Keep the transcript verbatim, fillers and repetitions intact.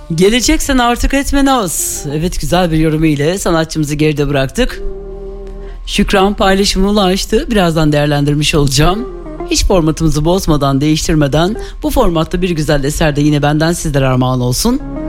Geleceksen artık etme naz. Evet, güzel bir yorum ile sanatçımızı geride bıraktık. Şükran paylaşımı ulaştı. Birazdan değerlendirmiş olacağım. Hiç formatımızı bozmadan, değiştirmeden bu formatta bir güzel eser de yine benden sizlere armağan olsun.